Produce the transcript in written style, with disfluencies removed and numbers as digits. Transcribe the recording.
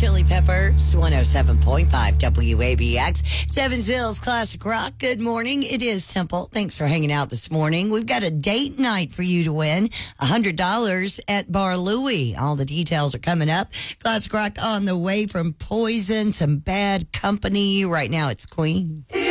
Chili Peppers, 107.5 WABX. Seven Zills Classic Rock. Good morning. It is Temple. Thanks for hanging out this morning. We've got a date night for you to win. $100 at Bar Louie. All the details are coming up. Classic Rock on the way from Poison, some Bad Company. Right now it's Queen.